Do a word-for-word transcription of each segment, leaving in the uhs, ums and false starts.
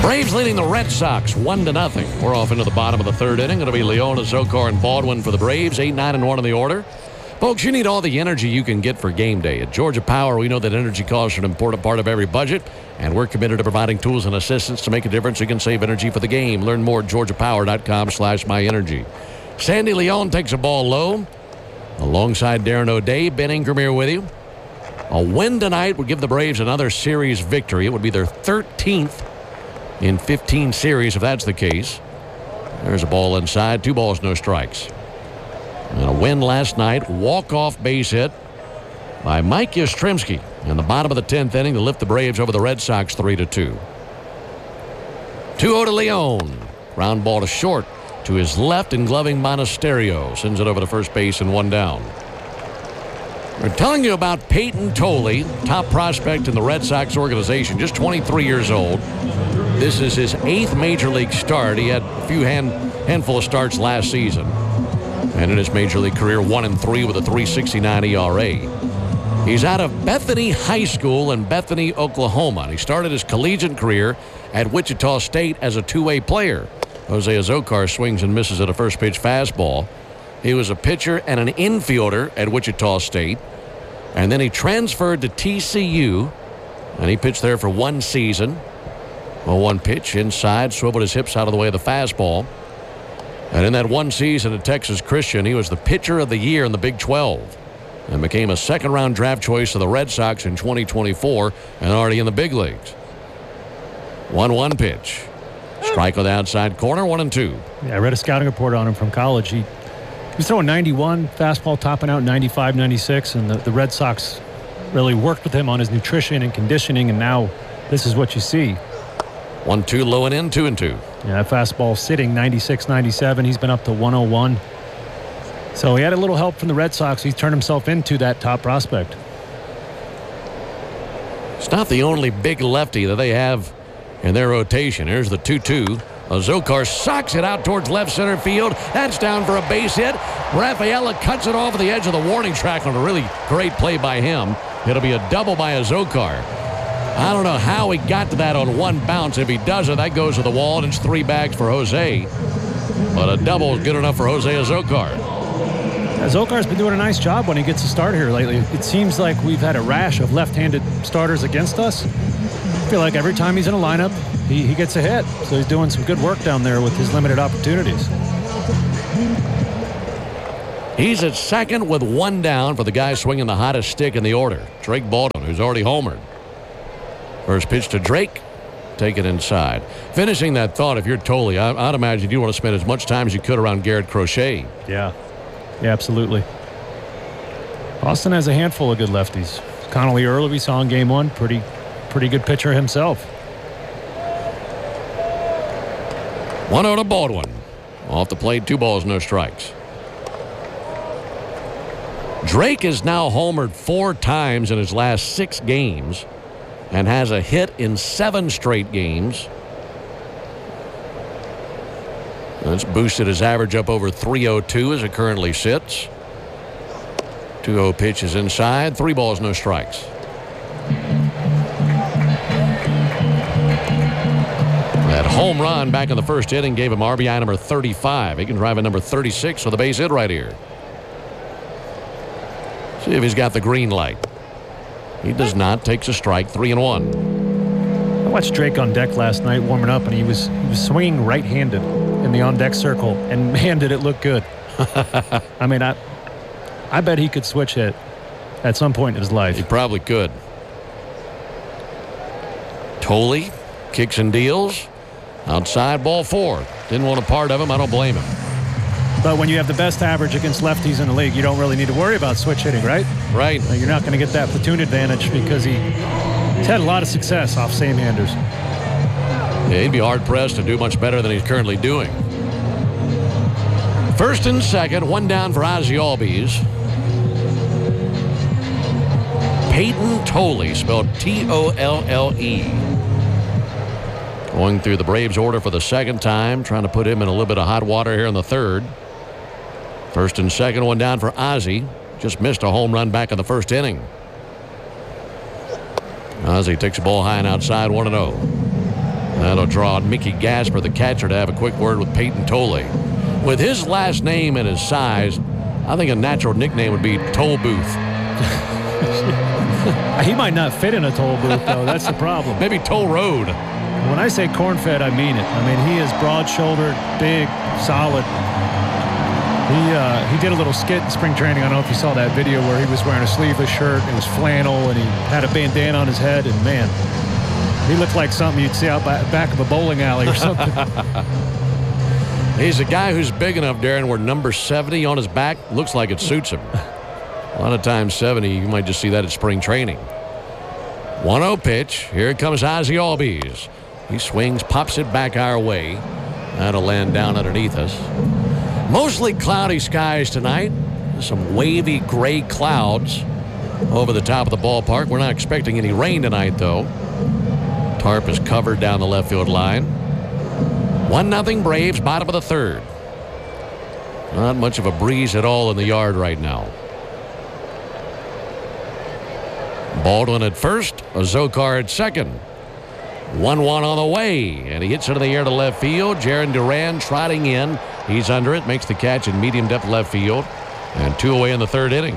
Braves leading the Red Sox one to nothing. We're off into the bottom of the third inning. It'll be Leona, Zokar, and Baldwin for the Braves. eight, nine, and one in the order. Folks, you need all the energy you can get for game day. At Georgia Power, we know that energy costs are an important part of every budget, and we're committed to providing tools and assistance to make a difference. You can save energy for the game. Learn more at georgia power dot com slash my energy. Sandy Leon takes a ball low. Alongside Darren O'Day, Ben Ingram here with you. A win tonight would give the Braves another series victory. It would be their thirteenth in fifteen series, if that's the case. There's a ball inside. Two balls, no strikes. And a win last night. Walk-off base hit by Mike Yastrzemski in the bottom of the tenth inning to lift the Braves over the Red Sox three to two. two oh to Leon. Ground ball to short to his left, and gloving Monasterio sends it over to first base and one down. We're telling you about Peyton Tolley, top prospect in the Red Sox organization, just twenty-three years old. This is his eighth major league start. He had a few hand, handful of starts last season. And in his major league career, one and three with a three sixty-nine E R A. He's out of Bethany High School in Bethany, Oklahoma. And he started his collegiate career at Wichita State as a two-way player. Jose Azocar swings and misses at a first pitch fastball. He was a pitcher and an infielder at Wichita State. And then he transferred to T C U, and he pitched there for one season. Well, one pitch inside, swiveled his hips out of the way of the fastball. And in that one season at Texas Christian, he was the pitcher of the year in the Big twelve and became a second-round draft choice of the Red Sox in twenty twenty-four and already in the big leagues. one one pitch. Strike on the outside corner, one and two. Yeah, I read a scouting report on him from college. He, he was throwing ninety-one, fastball topping out ninety-five, ninety-six, and the, the Red Sox really worked with him on his nutrition and conditioning, and now this is what you see. one two low and in, two and two. Yeah, fastball sitting ninety-six, ninety-seven. He's been up to one oh one. So he had a little help from the Red Sox. He's turned himself into that top prospect. It's not the only big lefty that they have in their rotation. Here's the two two. Azocar socks it out towards left center field. That's down for a base hit. Rafaela cuts it off at the edge of the warning track on a really great play by him. It'll be a double by Azocar. I don't know how he got to that on one bounce. If he does it, that goes to the wall, and it's three bags for Jose. But a double is good enough for Jose Azocar. Azocar's been doing a nice job when he gets to start here lately. It seems like we've had a rash of left-handed starters against us. I feel like every time he's in a lineup, he, he gets a hit. So he's doing some good work down there with his limited opportunities. He's at second with one down for the guy swinging the hottest stick in the order, Drake Baldwin, who's already homered. First pitch to Drake. Take it inside. Finishing that thought, if you're Tolley, I, I'd imagine you want to spend as much time as you could around Garrett Crochet. Yeah. Yeah, absolutely. Boston has a handful of good lefties. Connolly Early, we saw in game one. Pretty, pretty good pitcher himself. one oh to Baldwin. Off the plate, two balls, no strikes. Drake has now homered four times in his last six games and has a hit in seven straight games. That's boosted his average up over three oh two as it currently sits. two oh pitch is inside. Three balls, no strikes. That home run back in the first inning gave him R B I number thirty-five. He can drive a number thirty-six with a base hit right here. See if he's got the green light. He does not. Takes a strike. Three and one. I watched Drake on deck last night warming up, and he was he was swinging right-handed in the on-deck circle, and man, did it look good. I mean, I I bet he could switch hit at some point in his life. He probably could. Tolley kicks and deals. Outside, ball four. Didn't want a part of him. I don't blame him. But when you have the best average against lefties in the league, you don't really need to worry about switch hitting, right? Right. Like, you're not going to get that platoon advantage because he, he's had a lot of success off same-handers. Yeah, he'd be hard-pressed to do much better than he's currently doing. First and second, one down for Ozzie Albies. Peyton Tolley, spelled T O L L E. Going through the Braves order for the second time, trying to put him in a little bit of hot water here in the third. First and second, one down for Ozzie. Just missed a home run back in the first inning. Ozzie takes the ball high and outside, one and oh. That'll draw Mickey Gasper, the catcher, to have a quick word with Peyton Tolley. With his last name and his size, I think a natural nickname would be Toll Booth. He might not fit in a toll booth, though. That's the problem. Maybe Toll Road. When I say corn-fed, I mean it. I mean, he is broad-shouldered, big, solid. He uh, he did a little skit in spring training. I don't know if you saw that video where he was wearing a sleeveless shirt. It was flannel, and he had a bandana on his head. And, man, he looked like something you'd see out back of a bowling alley or something. He's a guy who's big enough, Darren, where number seventy on his back looks like it suits him. A lot of times seventy, you might just see that at spring training. one oh pitch. Here comes Ozzie Albies. He swings, pops it back our way. That'll land down underneath us. Mostly cloudy skies tonight. Some wavy gray clouds over the top of the ballpark. We're not expecting any rain tonight, though. Tarp is covered down the left field line. one nothing Braves, bottom of the third. Not much of a breeze at all in the yard right now. Baldwin at first, Azócar at second. one one on the way, and he hits it in the air to left field. Jarren Duran trotting in. He's under it, makes the catch in medium depth left field, and two away in the third inning.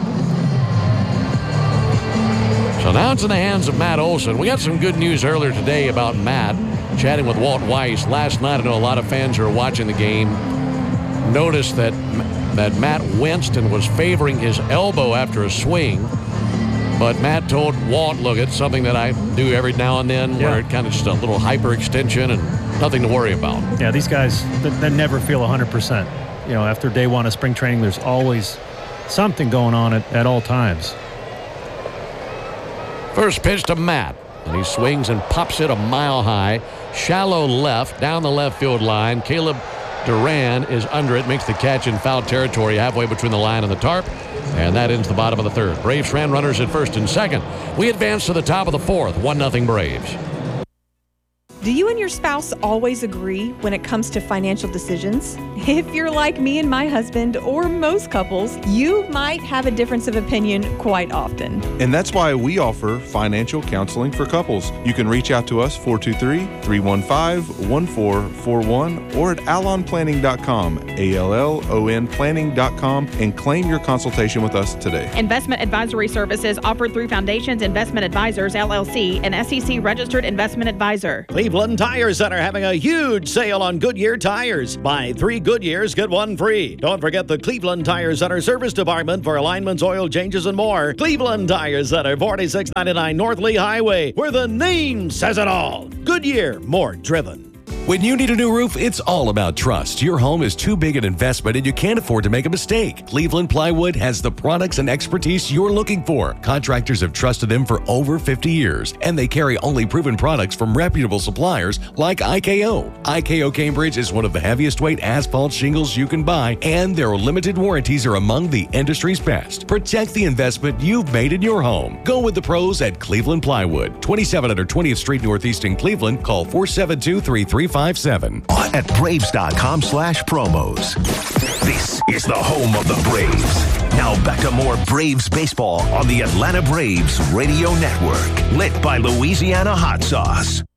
So now it's in the hands of Matt Olson. We got some good news earlier today about Matt. Chatting with Walt Weiss last night. I know a lot of fans who are watching the game noticed that, that Matt winced and was favoring his elbow after a swing. But Matt told Walt, look, it's something that I do every now and then, yeah, where it kind of just a little hyperextension and nothing to worry about. Yeah, these guys, they, they never feel one hundred percent. You know, after day one of spring training, there's always something going on at, at all times. First pitch to Matt, and he swings and pops it a mile high. Shallow left, down the left field line. Caleb Duran is under it, makes the catch in foul territory halfway between the line and the tarp. And that ends the bottom of the third. Braves ran runners at first and second. We advance to the top of the fourth. one nothing Braves. Do you and your spouse always agree when it comes to financial decisions? If you're like me and my husband, or most couples, you might have a difference of opinion quite often. And that's why we offer financial counseling for couples. You can reach out to us, four two three, three one five, one four four one, or at allon planning dot com, A L L O N planning dot com, and claim your consultation with us today. Investment advisory services offered through Foundations Investment Advisors, L L C, an S E C-registered investment advisor. Cleveland Tire Center having a huge sale on Goodyear tires. Buy three Goodyears, get one free. Don't forget the Cleveland Tire Center service department for alignments, oil changes, and more. Cleveland Tire Center, forty-six ninety-nine North Lee Highway, where the name says it all. Goodyear, more driven. When you need a new roof, it's all about trust. Your home is too big an investment and you can't afford to make a mistake. Cleveland Plywood has the products and expertise you're looking for. Contractors have trusted them for over fifty years, and they carry only proven products from reputable suppliers like I K O. I K O Cambridge is one of the heaviest weight asphalt shingles you can buy, and their limited warranties are among the industry's best. Protect the investment you've made in your home. Go with the pros at Cleveland Plywood, twenty-seven hundred twentieth Street Northeast in Cleveland. Call four seven two, three three five seven. At Braves.com slash promos. This is the home of the Braves. Now back to more Braves baseball on the Atlanta Braves Radio Network. Lit by Louisiana Hot Sauce.